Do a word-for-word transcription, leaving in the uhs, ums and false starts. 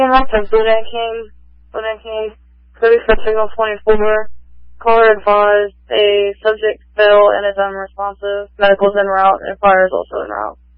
Came back to Blue King, Blue King, thirty-four signal twenty-four. Caller advised a subject fell and is unresponsive. Medical's en route and fire is also en route.